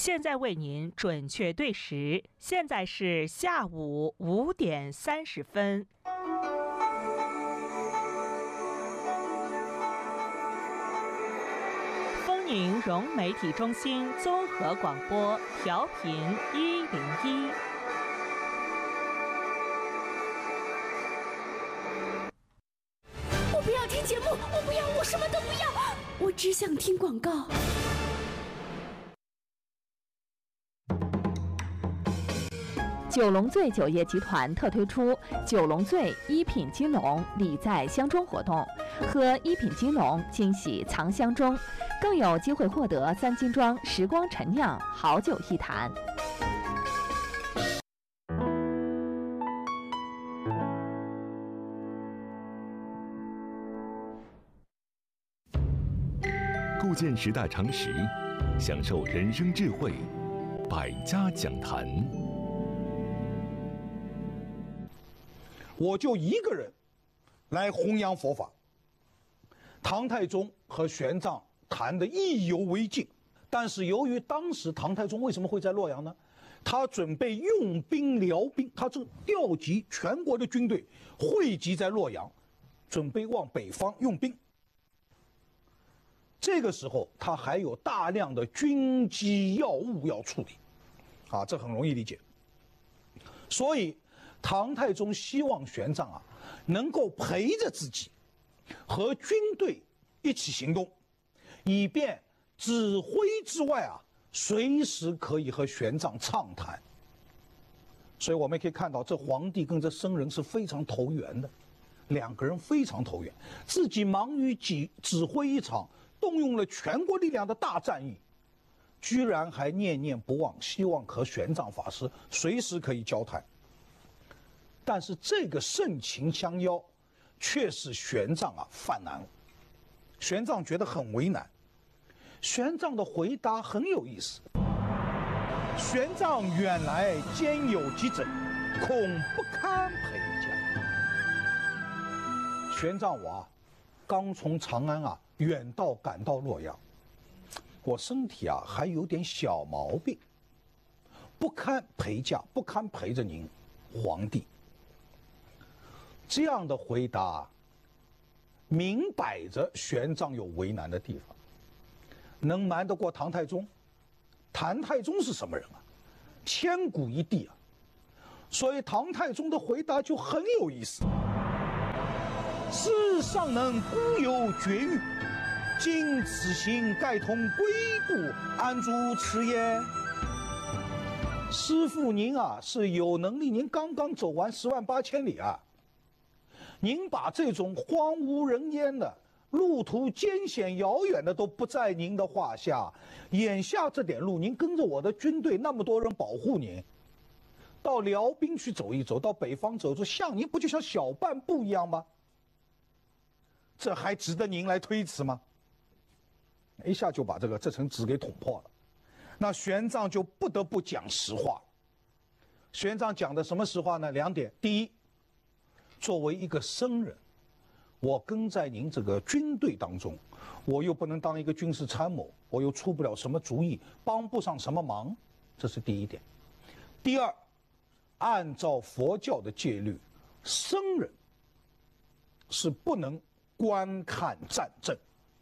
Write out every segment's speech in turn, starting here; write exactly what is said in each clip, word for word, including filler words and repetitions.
现在为您准确对时，现在是下午五点三十分。丰宁融媒体中心综合广播调频一零一。 我不要听节目，我不要，我什么都不要，我只想听广告。 九龙醉酒业集团特推出九龙醉一品金龙礼在箱中活动，喝一品金龙惊喜藏箱中，更有机会获得三金庄时光陈酿好酒一坛。 构建时代常识，享受人生智慧，百家讲坛。 我就一个人来弘扬佛法。唐太宗和玄奘谈得意犹未尽，但是由于当时唐太宗为什么会在洛阳呢？他准备用兵辽兵，他正调集全国的军队汇集在洛阳，准备往北方用兵。这个时候他还有大量的军机要务要处理，啊，这很容易理解。所以唐太宗希望玄奘啊能够陪着自己，和军队一起行动，以便指挥之外啊，随时可以和玄奘畅谈。所以我们可以看到，这皇帝跟这僧人是非常投缘的，两个人非常投缘，自己忙于指指挥一场动用了全国力量的大战役，居然还念念不忘，希望和玄奘法师随时可以交谈。但是这个盛情相邀，却使玄奘啊犯难了。玄奘觉得很为难。玄奘的回答很有意思。玄奘远来兼有急诊，恐不堪陪驾。玄奘我啊，刚从长安啊远道赶到洛阳，我身体啊还有点小毛病，不堪陪驾，不堪陪着您，皇帝。这样的回答，明摆着玄奘有为难的地方。能瞒得过唐太宗？唐太宗是什么人啊？千古一帝啊！所以唐太宗的回答就很有意思。世上能孤有绝育，今此行盖同归故，安足此也？师父您啊是有能力，您刚刚走完十万八千里啊，您把这种荒无人烟的路途艰险遥远的都不在您的话下，眼下这点路，您跟着我的军队那么多人保护您，到辽兵去走一走，到北方走走，像您不就像小半步一样吗？这还值得您来推辞吗？一下就把这个这层纸给捅破了。那玄奘就不得不讲实话。玄奘讲的什么实话呢？两点。第一，作为一个僧人，我跟在您这个军队当中，我又不能当一个军事参谋，我又出不了什么主意，帮不上什么忙，这是第一点。第二，按照佛教的戒律，僧人是不能观看战争，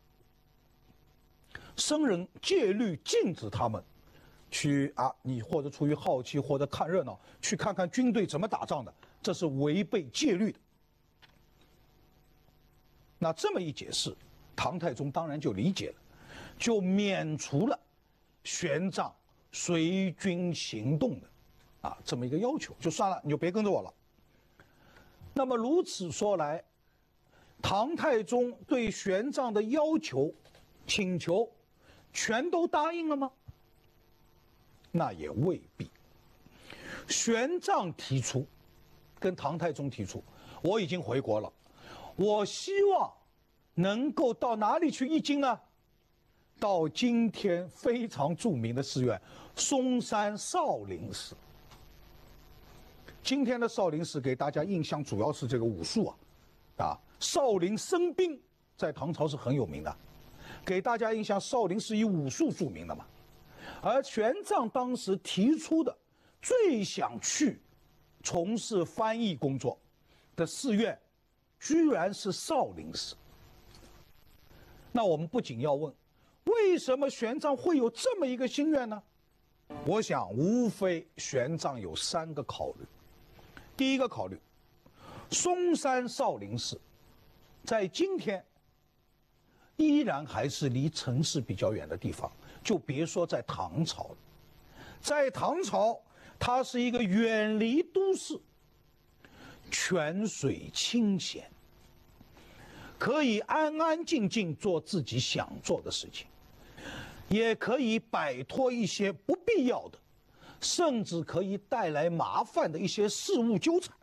僧人戒律禁止他们去啊，你或者出于好奇或者看热闹，去看看军队怎么打仗的，这是违背戒律的。那这么一解释，唐太宗当然就理解了，就免除了玄奘随军行动的啊这么一个要求，就算了，你就别跟着我了。那么如此说来，唐太宗对玄奘的要求、请求，全都答应了吗？那也未必。玄奘提出，跟唐太宗提出，我已经回国了，我希望能够到哪里去译经呢？到今天非常著名的寺院嵩山少林寺。今天的少林寺给大家印象主要是这个武术啊，啊，少林僧兵在唐朝是很有名的，给大家印象少林是以武术著名的嘛。 而玄奘当时提出的最想去从事翻译工作的寺院，居然是少林寺。那我们不仅要问，为什么玄奘会有这么一个心愿呢？我想，无非玄奘有三个考虑。第一个考虑，嵩山少林寺在今天依然还是离城市比较远的地方，就别说在唐朝了。在唐朝，它是一个远离都市、泉水清闲，可以安安静静做自己想做的事情，也可以摆脱一些不必要的，甚至可以带来麻烦的一些事物纠缠。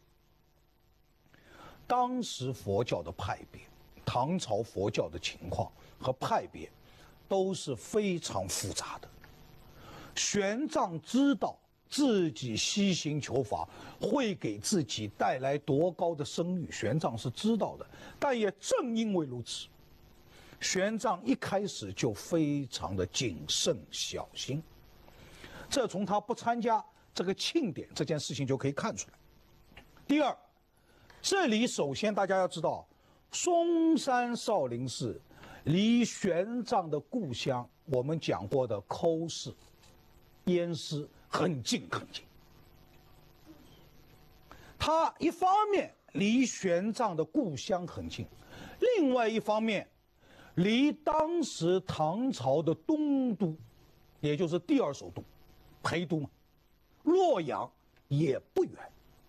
当时佛教的派别，唐朝佛教的情况和派别都是非常复杂的。玄奘知道自己西行求法会给自己带来多高的声誉，玄奘是知道的，但也正因为如此，玄奘一开始就非常的谨慎小心。这从他不参加这个庆典这件事情就可以看出来。第二，这里首先大家要知道，嵩山少林寺离玄奘的故乡，我们讲过的抠寺、燕师很近很近。他一方面离玄奘的故乡很近，另外一方面离当时唐朝的东都，也就是第二首都陪都嘛，洛阳也不远，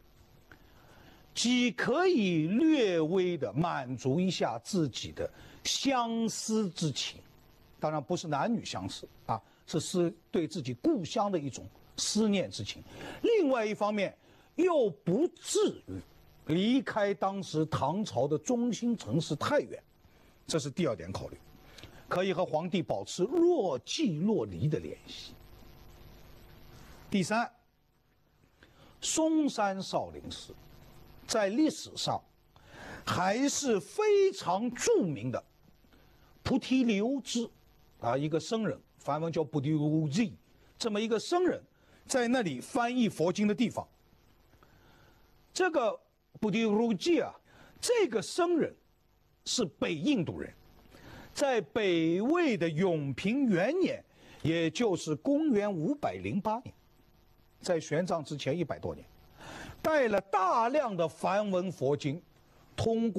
既可以略微的满足一下自己的相思之情，当然不是男女相思啊，是是对自己故乡的一种思念之情。另外一方面，又不至于离开当时唐朝的中心城市太远，这是第二点考虑，可以和皇帝保持若即若离的联系。第三，嵩山少林寺在历史上还是非常著名的菩提流支啊，一个僧人，梵文叫菩提流支，这么一个僧人在那里翻译佛经的地方。这个菩提流支啊，这个僧人是北印度人，在北魏的永平元年，也就是公元五百零八年，在玄奘之前一百多年，带了大量的梵文佛经，通过